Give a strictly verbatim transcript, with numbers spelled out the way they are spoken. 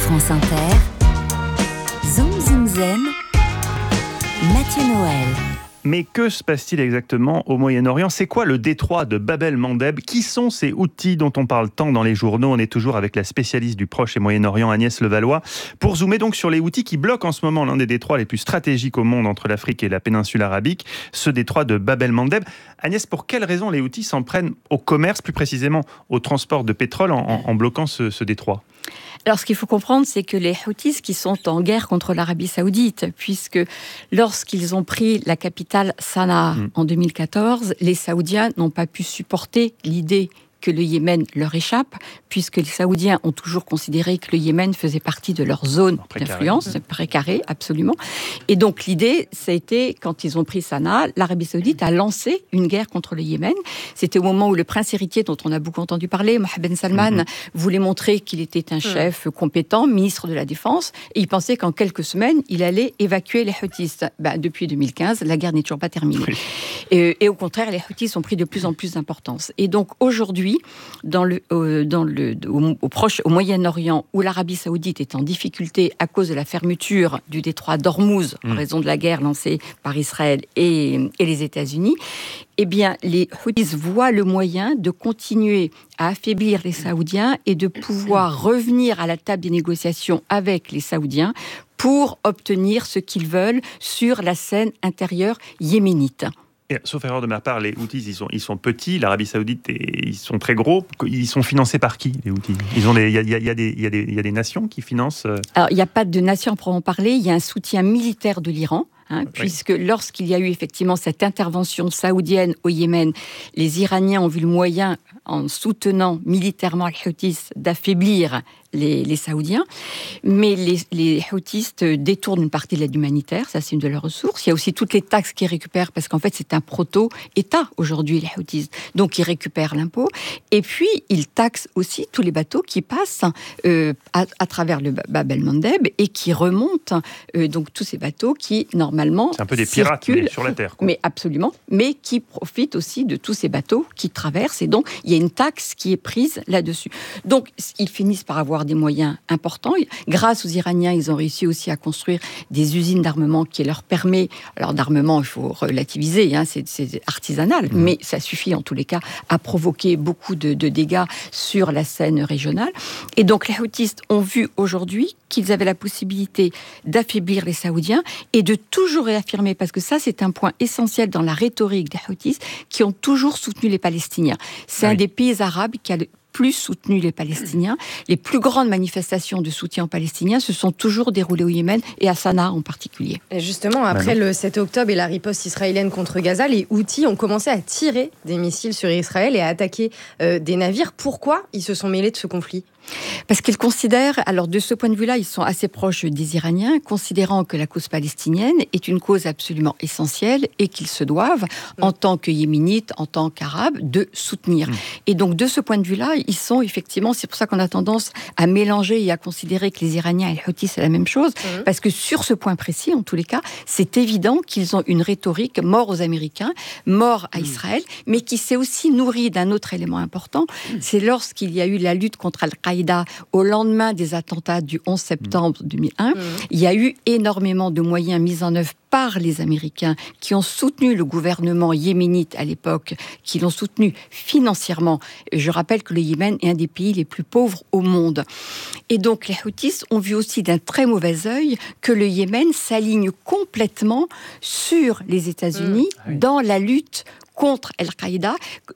France Inter, Zoom Zoom Zen, Mathieu Noël. Mais que se passe-t-il exactement au Moyen-Orient ? C'est quoi le détroit de Bab el-Mandeb ? Qui sont ces outils dont on parle tant dans les journaux ? On est toujours avec la spécialiste du Proche et Moyen-Orient, Agnès Levallois, pour zoomer donc sur les outils qui bloquent en ce moment l'un des détroits les plus stratégiques au monde entre l'Afrique et la péninsule arabique, ce détroit de Bab el-Mandeb. Agnès, pour quelles raisons les outils s'en prennent au commerce, plus précisément au transport de pétrole en, en, en bloquant ce, ce détroit ? Alors, ce qu'il faut comprendre, c'est que les Houthis qui sont en guerre contre l'Arabie Saoudite, puisque lorsqu'ils ont pris la capitale Sanaa mmh. en deux mille quatorze, les Saoudiens n'ont pas pu supporter l'idée que le Yémen leur échappe, puisque les Saoudiens ont toujours considéré que le Yémen faisait partie de leur zone précaré. d'influence, précaré, absolument. Et donc l'idée, ça a été, quand ils ont pris Sanaa, l'Arabie Saoudite a lancé une guerre contre le Yémen. C'était au moment où le prince héritier, dont on a beaucoup entendu parler, Mohammed ben Salman, mm-hmm. voulait montrer qu'il était un chef mm. compétent, ministre de la Défense, et il pensait qu'en quelques semaines, il allait évacuer les Houthis. Ben, depuis deux mille quinze, la guerre n'est toujours pas terminée. Oui. Et, et au contraire, les Houthis ont pris de plus en plus d'importance. Et donc aujourd'hui, Dans le, euh, dans le, au, au, Proche, au Moyen-Orient, où l'Arabie Saoudite est en difficulté à cause de la fermeture du détroit d'Ormuz, mmh. en raison de la guerre lancée par Israël et, et les États-Unis, eh bien, les Houthis voient le moyen de continuer à affaiblir les Saoudiens et de pouvoir revenir à la table des négociations avec les Saoudiens pour obtenir ce qu'ils veulent sur la scène intérieure yéménite. Et, sauf erreur de ma part, les Houthis, ils sont, ils sont petits, l'Arabie Saoudite, et ils sont très gros. Ils sont financés par qui, les Houthis ? Il y a, y, a, y, a y, a y a des nations qui financent euh... Alors, il n'y a pas de nation à proprement parler, il y a un soutien militaire de l'Iran. Hein, oui. Puisque lorsqu'il y a eu effectivement cette intervention saoudienne au Yémen, les Iraniens ont vu le moyen, en soutenant militairement les Houthis, d'affaiblir les, les Saoudiens. Mais les, les Houthis détournent une partie de l'aide humanitaire, ça c'est une de leurs ressources. Il y a aussi toutes les taxes qu'ils récupèrent, parce qu'en fait c'est un proto-État aujourd'hui, les Houthis. Donc ils récupèrent l'impôt. Et puis ils taxent aussi tous les bateaux qui passent euh, à, à travers le Bab el-Mandeb et qui remontent, euh, donc tous ces bateaux qui, normalement, c'est un peu des pirates mais sur la terre, quoi. Mais absolument, mais qui profitent aussi de tous ces bateaux qui traversent. Et donc il y a une taxe qui est prise là-dessus. Donc ils finissent par avoir des moyens importants. Grâce aux Iraniens, ils ont réussi aussi à construire des usines d'armement qui leur permet, alors d'armement, il faut relativiser, hein, c'est, c'est artisanal, mmh. mais ça suffit en tous les cas à provoquer beaucoup de, de dégâts sur la scène régionale. Et donc les Houthis ont vu aujourd'hui qu'ils avaient la possibilité d'affaiblir les Saoudiens et de toujours réaffirmer, parce que ça c'est un point essentiel dans la rhétorique des Houthis, qui ont toujours soutenu les Palestiniens. C'est oui. un des pays arabes qui a le plus soutenu les Palestiniens. Les plus grandes manifestations de soutien aux Palestiniens se sont toujours déroulées au Yémen et à Sanaa en particulier. Et justement, après le sept octobre et la riposte israélienne contre Gaza, les Houthis ont commencé à tirer des missiles sur Israël et à attaquer euh, des navires. Pourquoi ils se sont mêlés de ce conflit ? Parce qu'ils considèrent, alors de ce point de vue-là, ils sont assez proches des Iraniens, considérant que la cause palestinienne est une cause absolument essentielle et qu'ils se doivent, mmh. en tant que yéménites, en tant qu'arabes, de soutenir. Mmh. Et donc de ce point de vue-là, ils sont effectivement, c'est pour ça qu'on a tendance à mélanger et à considérer que les Iraniens et les Houthis, c'est la même chose, mmh. parce que sur ce point précis, en tous les cas, c'est évident qu'ils ont une rhétorique mort aux Américains, mort à Israël, mmh. mais qui s'est aussi nourrie d'un autre élément important, mmh. c'est lorsqu'il y a eu la lutte contre Al-Qaïda au lendemain des attentats du onze septembre deux mille un, mmh. il y a eu énormément de moyens mis en œuvre par les Américains qui ont soutenu le gouvernement yéménite à l'époque, qui l'ont soutenu financièrement. Je rappelle que le Yémen est un des pays les plus pauvres au monde. Et donc les Houthis ont vu aussi d'un très mauvais œil que le Yémen s'aligne complètement sur les États-Unis mmh. dans la lutte contre Al-Qaïda,